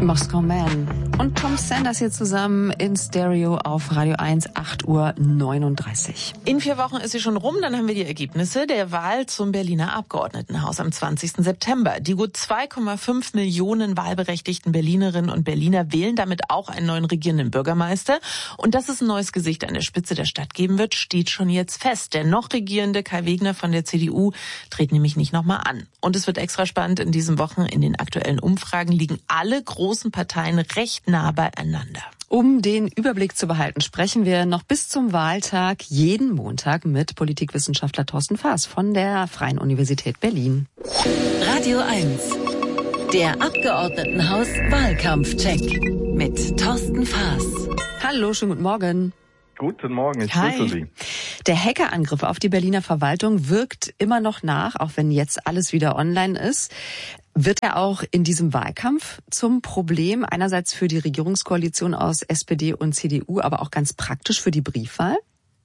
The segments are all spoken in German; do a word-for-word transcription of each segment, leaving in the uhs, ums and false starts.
Moscow Man und Tom Sanders hier zusammen in Stereo auf Radio eins, acht Uhr neununddreißig. In vier Wochen ist sie schon rum, dann haben wir die Ergebnisse der Wahl zum Berliner Abgeordnetenhaus am zwanzigsten September. Die gut zwei Komma fünf Millionen wahlberechtigten Berlinerinnen und Berliner wählen damit auch einen neuen regierenden Bürgermeister. Und dass es ein neues Gesicht an der Spitze der Stadt geben wird, steht schon jetzt fest. Der noch regierende Kai Wegner von der C D U tritt nämlich nicht nochmal an. Und es wird extra spannend in diesen Wochen. In den aktuellen Umfragen liegen alle großen Parteien recht nah beieinander. Um den Überblick zu behalten, sprechen wir noch bis zum Wahltag jeden Montag mit Politikwissenschaftler Thorsten Faas von der Freien Universität Berlin. Radio eins, der Abgeordnetenhaus Wahlkampfcheck mit Thorsten Faas. Hallo, schönen guten Morgen. Guten Morgen, ich Hi. grüße Sie. Der Hackerangriff auf die Berliner Verwaltung wirkt immer noch nach, auch wenn jetzt alles wieder online ist. Wird er auch in diesem Wahlkampf zum Problem, einerseits für die Regierungskoalition aus S P D und C D U, aber auch ganz praktisch für die Briefwahl?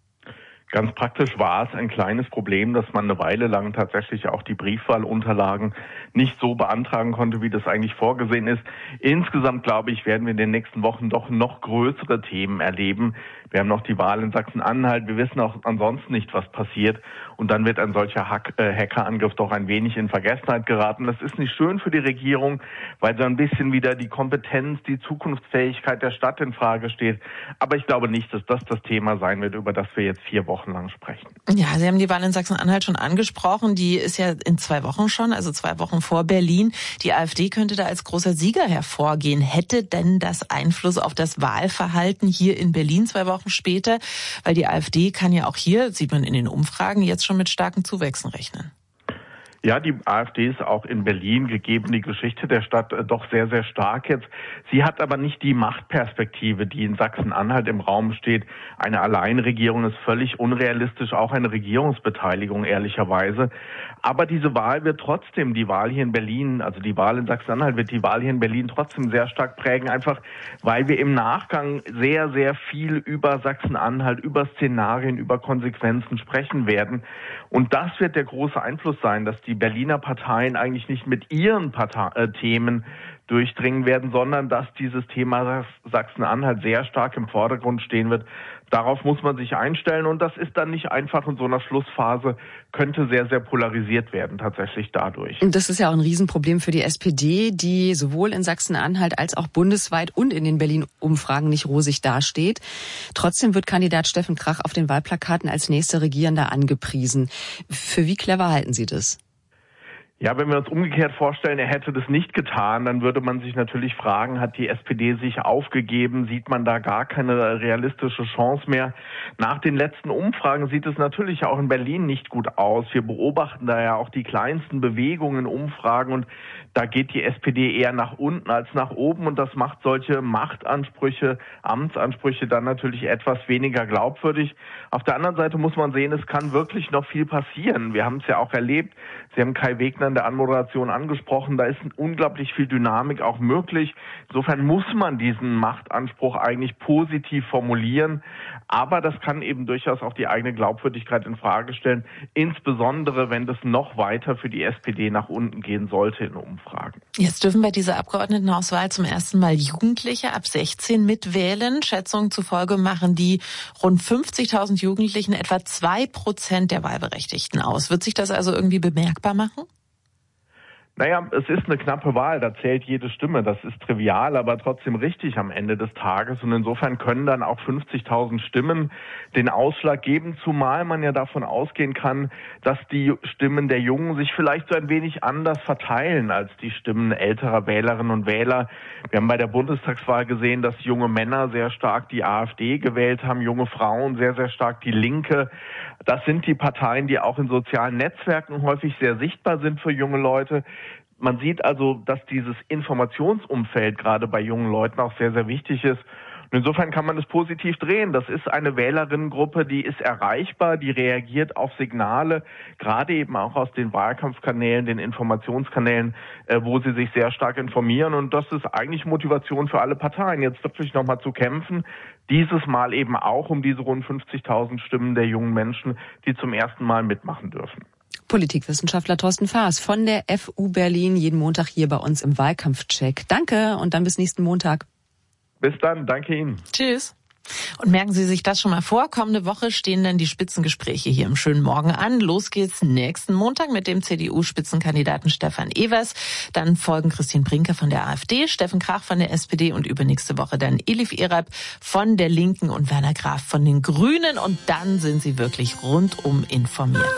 Ganz praktisch war es ein kleines Problem, dass man eine Weile lang tatsächlich auch die Briefwahlunterlagen nicht so beantragen konnte, wie das eigentlich vorgesehen ist. Insgesamt, glaube ich, werden wir in den nächsten Wochen doch noch größere Themen erleben. Wir haben noch die Wahl in Sachsen-Anhalt. Wir wissen auch ansonsten nicht, was passiert. Und dann wird ein solcher Hack, äh, Hackerangriff doch ein wenig in Vergessenheit geraten. Das ist nicht schön für die Regierung, weil so ein bisschen wieder die Kompetenz, die Zukunftsfähigkeit der Stadt in Frage steht. Aber ich glaube nicht, dass das das Thema sein wird, über das wir jetzt vier Wochen lang sprechen. Ja, Sie haben die Wahl in Sachsen-Anhalt schon angesprochen. Die ist ja in zwei Wochen schon, also zwei Wochen vor Berlin. Die AfD könnte da als großer Sieger hervorgehen. Hätte denn das Einfluss auf das Wahlverhalten hier in Berlin zwei Wochen später? Weil die AfD kann ja auch hier, sieht man in den Umfragen, jetzt schon mit starken Zuwächsen rechnen. Ja, die AfD ist auch in Berlin, gegeben die Geschichte der Stadt, doch sehr, sehr stark jetzt. Sie hat aber nicht die Machtperspektive, die in Sachsen-Anhalt im Raum steht. Eine Alleinregierung ist völlig unrealistisch, auch eine Regierungsbeteiligung ehrlicherweise. Aber diese Wahl wird trotzdem, die Wahl hier in Berlin, also die Wahl in Sachsen-Anhalt wird die Wahl hier in Berlin trotzdem sehr stark prägen, einfach weil wir im Nachgang sehr, sehr viel über Sachsen-Anhalt, über Szenarien, über Konsequenzen sprechen werden. Und das wird der große Einfluss sein, dass die Berliner Parteien eigentlich nicht mit ihren Partei- äh, Themen durchdringen werden, sondern dass dieses Thema Sachsen-Anhalt sehr stark im Vordergrund stehen wird. Darauf muss man sich einstellen und das ist dann nicht einfach in so einer Schlussphase, könnte sehr, sehr polarisiert werden tatsächlich dadurch. Das ist ja auch ein Riesenproblem für die S P D, die sowohl in Sachsen-Anhalt als auch bundesweit und in den Berlin-Umfragen nicht rosig dasteht. Trotzdem wird Kandidat Steffen Krach auf den Wahlplakaten als nächster Regierender angepriesen. Für wie clever halten Sie das? Ja, wenn wir uns umgekehrt vorstellen, er hätte das nicht getan, dann würde man sich natürlich fragen, hat die S P D sich aufgegeben? Sieht man da gar keine realistische Chance mehr? Nach den letzten Umfragen sieht es natürlich auch in Berlin nicht gut aus. Wir beobachten da ja auch die kleinsten Bewegungen in Umfragen und da geht die S P D eher nach unten als nach oben und das macht solche Machtansprüche, Amtsansprüche dann natürlich etwas weniger glaubwürdig. Auf der anderen Seite muss man sehen, es kann wirklich noch viel passieren. Wir haben es ja auch erlebt. Sie haben Kai Wegner in der Anmoderation angesprochen, da ist unglaublich viel Dynamik auch möglich. Insofern muss man diesen Machtanspruch eigentlich positiv formulieren, aber das kann eben durchaus auch die eigene Glaubwürdigkeit in Frage stellen, insbesondere wenn das noch weiter für die S P D nach unten gehen sollte in Umfragen. Jetzt dürfen bei dieser Abgeordnetenhauswahl zum ersten Mal Jugendliche ab sechzehn mitwählen. Schätzungen zufolge machen die rund fünfzigtausend Jugendlichen etwa zwei Prozent der Wahlberechtigten aus. Wird sich das also irgendwie bemerkbar machen? Naja, es ist eine knappe Wahl, da zählt jede Stimme. Das ist trivial, aber trotzdem richtig am Ende des Tages. Und insofern können dann auch fünfzigtausend Stimmen den Ausschlag geben, zumal man ja davon ausgehen kann, dass die Stimmen der Jungen sich vielleicht so ein wenig anders verteilen als die Stimmen älterer Wählerinnen und Wähler. Wir haben bei der Bundestagswahl gesehen, dass junge Männer sehr stark die AfD gewählt haben, junge Frauen sehr, sehr stark die Linke. Das sind die Parteien, die auch in sozialen Netzwerken häufig sehr sichtbar sind für junge Leute. Man sieht also, dass dieses Informationsumfeld gerade bei jungen Leuten auch sehr, sehr wichtig ist. Und insofern kann man es positiv drehen. Das ist eine Wählerinnengruppe, die ist erreichbar, die reagiert auf Signale, gerade eben auch aus den Wahlkampfkanälen, den Informationskanälen, äh, wo sie sich sehr stark informieren. Und das ist eigentlich Motivation für alle Parteien, jetzt wirklich nochmal zu kämpfen. Dieses Mal eben auch um diese rund fünfzigtausend Stimmen der jungen Menschen, die zum ersten Mal mitmachen dürfen. Politikwissenschaftler Thorsten Faas von der F U Berlin, jeden Montag hier bei uns im Wahlkampfcheck. Danke und dann bis nächsten Montag. Bis dann, danke Ihnen. Tschüss. Und merken Sie sich das schon mal vor. Kommende Woche stehen dann die Spitzengespräche hier im schönen Morgen an. Los geht's nächsten Montag mit dem C D U-Spitzenkandidaten Stefan Evers. Dann folgen Christine Brinker von der AfD, Steffen Krach von der S P D und übernächste Woche dann Elif Erab von der Linken und Werner Graf von den Grünen. Und dann sind Sie wirklich rundum informiert.